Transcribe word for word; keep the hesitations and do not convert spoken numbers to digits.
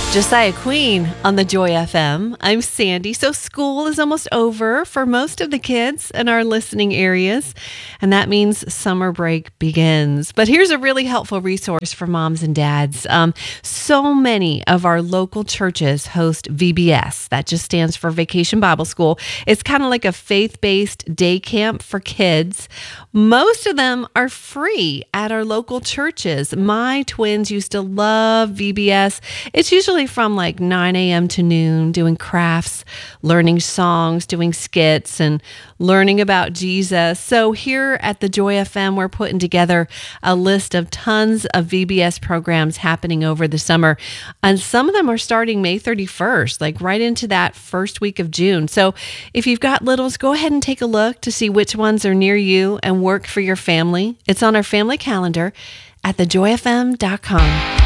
Josiah Queen on the Joy F M. I'm Sandy. So school is almost over for most of the kids in our listening areas, and that means summer break begins. But here's a really helpful resource for moms and dads. Um, so many of our local churches host V B S. That just stands for Vacation Bible School. It's kind of like a faith-based day camp for kids. Most of them are free at our local churches. My twins used to love V B S. It's usually from like nine a.m. to noon, doing crafts, learning songs, doing skits, and learning about Jesus. So here at the Joy F M, we're putting together a list of tons of V B S programs happening over the summer. And some of them are starting May thirty-first, like right into that first week of June. So if you've got littles, go ahead and take a look to see which ones are near you and work for your family. It's on our family calendar at the joy f m dot com.